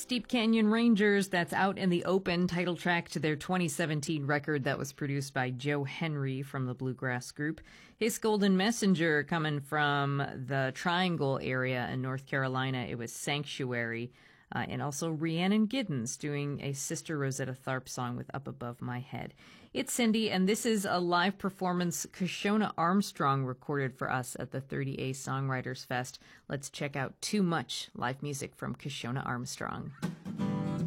Steep Canyon Rangers, that's Out in the Open, title track to their 2017 record that was produced by Joe Henry from the Bluegrass Group. His Golden Messenger coming from the Triangle area in North Carolina. It was Sanctuary. And also Rhiannon Giddens doing a Sister Rosetta Tharpe song with Up Above My Head. It's Cindy, and this is a live performance Kashona Armstrong recorded for us at the 30A Songwriters Fest. Let's check out Too Much live music from Kashona Armstrong.